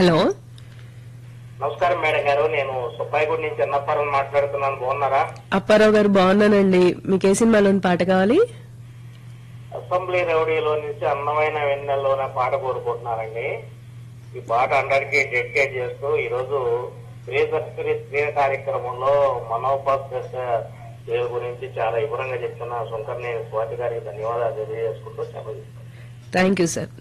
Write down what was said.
Hello, నమస్కారం madam గారు. నేను సుబ్బాయిగూడ నుంచి అన్నపురం మాట్లాడుతున్నాను. బాగున్నారా? అప్పారావు గారు బాగున్నానండి. మీకు ఏ సినిమాలోని పాట కావాలి? అసెంబ్లీ రౌడీలో నుంచి అందమైన వెన్నెల్లోనే పాట కోరుకుంటున్నానండి. ఈ పాట అందరికీ డెడికేట్ చేస్తూ ఈరోజు స్త్రీ కార్యక్రమంలో మనోపాస్య దేవు గురించి చాలా వివరంగా చెప్తున్న శంకర్నేని స్వాతి గారికి ధన్యవాదాలు తెలియజేసుకుంటూ చెప్పాలి. Thank you sir.